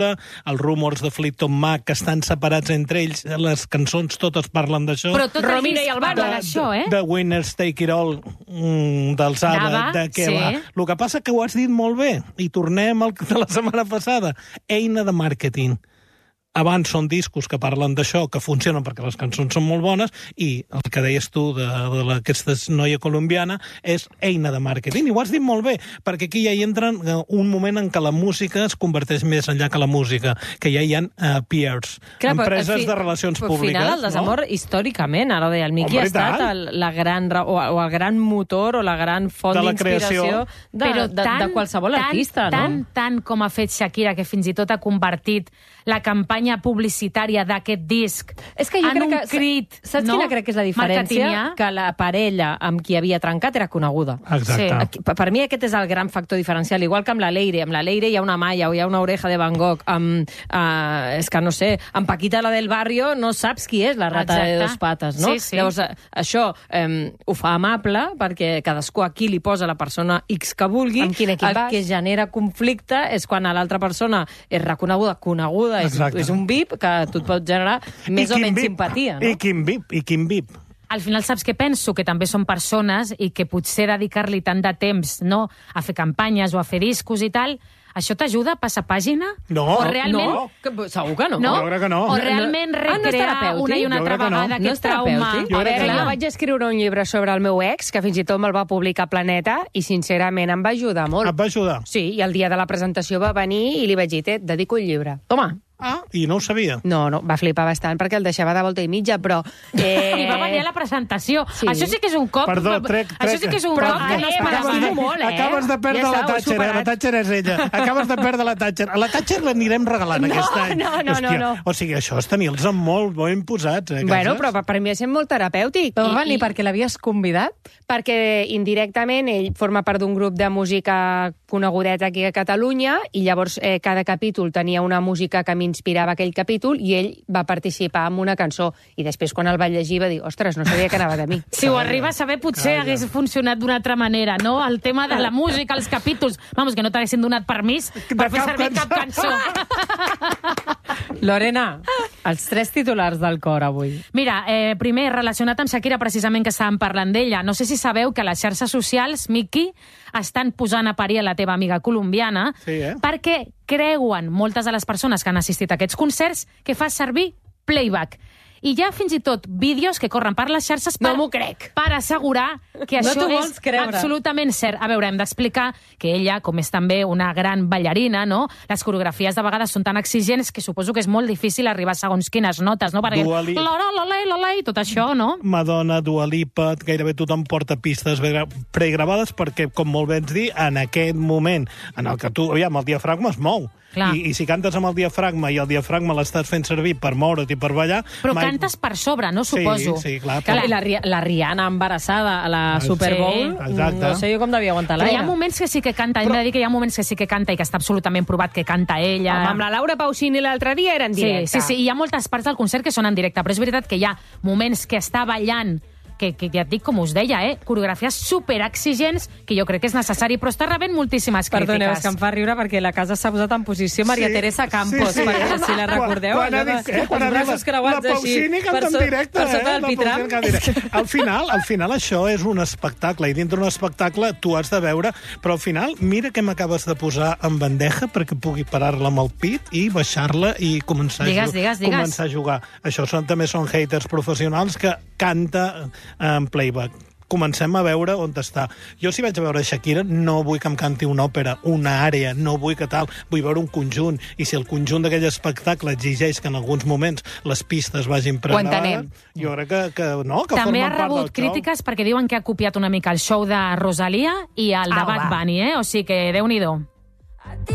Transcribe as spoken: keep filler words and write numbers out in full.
els Rumors de Fleetwood Mac, que estan separats entre ells, les cançons totes parlen d'això. Però tot Romina i el Bano, d'això, eh? De Winners Take It All, mm, dels ABBA, de què sí. va. El que passa que ho has dit molt bé, i tornem al de la setmana passada. Eina de màrqueting. Abans són discos que parlen d'això, que funcionen perquè les cançons són molt bones, i el que deies tu de, de la, aquesta noia colombiana és eina de màrqueting. I ho has dit molt bé, perquè aquí ja hi entra un moment en què la música es converteix més enllà que la música, que ja hi ha uh, peers, Clar, empreses fi, de relacions públiques. Al final, el desamor, no? històricament, ara ho deia el Miqui, ha estat el, la gran, o, o el gran motor o la gran font d'inspiració de, de, de, de qualsevol tant, artista. Tant, no? tant com ha fet Shakira, que fins i tot ha convertit la campanya publicitària d'aquest disc és que jo en crec un que, crit, saps no? quina crec que és la diferència? Que la parella amb qui havia trencat era coneguda. Exacte. Sí. Per mi aquest és el gran factor diferencial, igual que amb la Leire. Amb la Leire hi ha una malla o hi ha una oreja de Van Gogh. Amb, uh, és que no sé, amb Paquita, la del barrio, no saps qui és la rata Exacte. de dos pates, no? Sí, sí. Llavors, això um, ho fa amable, perquè cadascú aquí li posa la persona X que vulgui. Amb quin equip el vas? que genera conflicte és quan a l'altra persona és reconeguda, coneguda, és, és un V I P que tu et pot generar més o menys vip? simpatia, no? I quin V I P? I quin V I P? Al final saps què penso? Que també són persones i que potser dedicar-li tant de temps, no, a fer campanyes o a fer discos i tal, això t'ajuda a passar pàgina? No, o realment... no. Que, segur que no. no? Jo crec que no. O realment Ah, no és recrear terapèutic? una i una Jo altra crec que no. vegada No aquest és trauma? terapèutic? Jo A crec veure, que jo no. vaig escriure un llibre sobre el meu ex, que fins i tot me'l va publicar Planeta, i sincerament em va ajudar molt. Et va ajudar? Sí, i el dia de la presentació va venir i li vaig dir, et dedico un llibre. Toma. Ah, i no ho sabia. No, no, va flipar bastant perquè el deixava de volta i mitja, però... Eh... I va venir a la presentació. Sí. Això sí que és un cop... Perdó, trec, trec. Això sí que és un Però, cop que no eh, esperava. m'estimo molt, eh? Acabes de perdre Ja la està, ho he Thatcher, eh? La superat. Thatcher és ella. Acabes de perdre la Thatcher. A la Thatcher l'anirem regalant No, aquest any. no, no, Hòstia, no, no. O sigui, això és tenir-los molt ben posats, eh? Bueno, cases? però per- per mi ha estat molt terapèutic. Però va I- venir i- perquè l'havies convidat? perquè indirectament ell forma part d'un grup de música conegudet aquí a Catalunya i llavors eh, cada capítol tenia una música que m'inspirava aquell capítol i ell va participar en una cançó. I després, quan el va llegir, va dir, ostres, no sabia que anava de mi. Si ho arriba a saber, potser Calla. hagués funcionat d'una altra manera, no? El tema de la música, els capítols... Vamos, que no t'haguessin donat permís per fer cap servir cap cançó. cançó. Lorena, els tres titulars del cor avui. Mira, eh, primer, relacionat amb Shakira, precisament que estàvem parlant d'ella. No sé si sabeu que les xarxes socials, Miqui, estan posant a parir a la teva amiga colombiana Sí, eh? perquè creuen moltes de les persones que han assistit a aquests concerts que fa servir playback. I hi ha fins i tot vídeos que corren per les xarxes per, No m'ho crec. per assegurar que No això t'ho és vols creure. absolutament cert. A veure, hem d'explicar que ella, com és també una gran ballarina, no? Les coreografies de vegades són tan exigents que suposo que és molt difícil arribar a segons quines notes, no? Perquè Dua Li- la, la, la, la, la, la, i tot això, no? Madonna, Dua Lipa, gairebé tothom porta pistes gra- pregravades perquè, com molt bé ets dir, en aquest moment en el que tu, aviam, el diafragma es mou. Clar. I, I si cantes amb el diafragma i el diafragma l'estàs fent servir per moure't i per ballar... Però cantes per sobre, no? Suposo. Sí, sí, clar. Que la, Però... la, Ri- la Rihanna embarassada a la Ah, Super Bowl, sí, exacte. no sé jo com devia aguantar Però hi l'aire. ha moments que sí que canta, hem de dir que hi ha moments que sí que canta i que està absolutament provat que canta ella. Home, amb la Laura Pausini l'altre dia era en directe. Sí, sí, sí, hi ha moltes parts del concert que són en directe, però és veritat que hi ha moments que està ballant que, que ja et dic, com us deia, eh? coreografies superexigents, que jo crec que és necessari, però està rebent moltíssimes crítiques. Perdoneu, és que em fa riure perquè la casa s'ha posat en posició Maria Sí, Teresa Campos, sí, sí. perquè si la recordeu, Quan, quan allò ha de- dit, eh, quan els braços arriba creuats la així, Pausini canta per, en so, directe, per sota eh? del La pitram. Pausini canta en directe. Al final, al final això és un espectacle, i dintre d'un espectacle tu has de veure, però al final, mira que m'acabes de posar en bandeja perquè pugui parar-la amb el pit i baixar-la i començar, Digues, a, digues, digues. començar a jugar. Això són, també són haters professionals que canta en playback. Comencem a veure on està. Jo, si vaig a veure Shakira, no vull que em canti una òpera, una àrea, no vull que tal, vull veure un conjunt, i si el conjunt d'aquell espectacle exigeix que en alguns moments les pistes vagin pregravades, jo crec que, que no, que També ha formen part rebut del show. crítiques perquè diuen que ha copiat una mica el show de Rosalia i el de Au, Bad va. Bunny, eh? O sigui que, Déu-n'hi-do.